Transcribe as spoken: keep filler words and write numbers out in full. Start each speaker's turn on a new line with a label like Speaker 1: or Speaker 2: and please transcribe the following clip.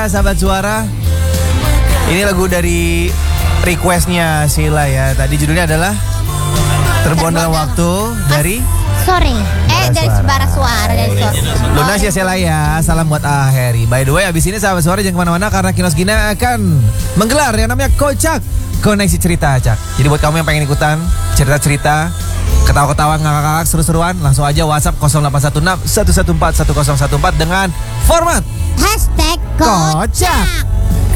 Speaker 1: ya sahabat suara. Ini lagu dari requestnya Sheila ya. Tadi judulnya adalah Terbuang Dalam Waktu dari
Speaker 2: Sore. Eh dari Bara Suara dari Sore.
Speaker 1: Lunas ya Sheila ya. Salam buat Ah Heri. By the way abis ini sahabat suara jangan kemana-mana karena Kinos Gina akan menggelar yang namanya Kocak Koneksi Cerita, Cak. Jadi buat kamu yang pengen ikutan cerita-cerita, ketawa-ketawa, ngakak-ngakak, seru-seruan, langsung aja WhatsApp nol delapan satu enam satu satu empat satu nol satu empat dengan format
Speaker 2: Hashtag Kocak.